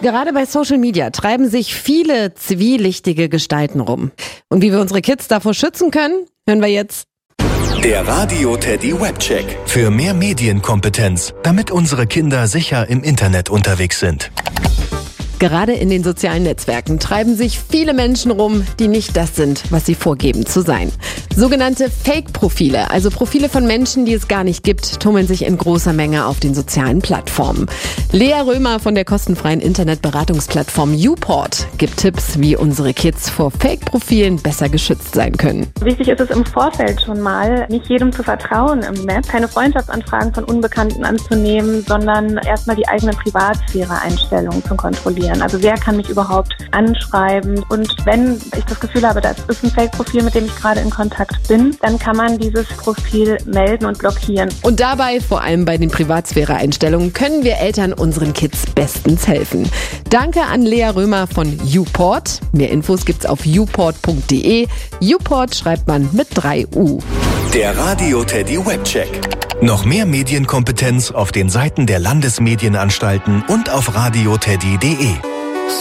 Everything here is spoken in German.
Gerade bei Social Media treiben sich viele zwielichtige Gestalten rum. Und wie wir unsere Kids davor schützen können, hören wir jetzt. Der Radio Teddy Webcheck. Für mehr Medienkompetenz, damit unsere Kinder sicher im Internet unterwegs sind. Gerade in den sozialen Netzwerken treiben sich viele Menschen rum, die nicht das sind, was sie vorgeben zu sein. Sogenannte Fake-Profile, also Profile von Menschen, die es gar nicht gibt, tummeln sich in großer Menge auf den sozialen Plattformen. Lea Römer von der kostenfreien Internetberatungsplattform YouPort gibt Tipps, wie unsere Kids vor Fake-Profilen besser geschützt sein können. Wichtig ist es im Vorfeld schon mal, nicht jedem zu vertrauen im Netz, keine Freundschaftsanfragen von Unbekannten anzunehmen, sondern erstmal die eigene Privatsphäre-Einstellungen zu kontrollieren. Also wer kann mich überhaupt anschreiben? Und wenn ich das Gefühl habe, das ist ein Fake-Profil, mit dem ich gerade in Kontakt bin, dann kann man dieses Profil melden und blockieren. Und dabei, vor allem bei den Privatsphäre-Einstellungen, können wir Eltern unseren Kids bestens helfen. Danke an Lea Römer von YouPort. Mehr Infos gibt's auf youport.de. YouPort schreibt man mit 3 U. Der Radio Teddy Webcheck. Noch mehr Medienkompetenz auf den Seiten der Landesmedienanstalten und auf radioteddy.de.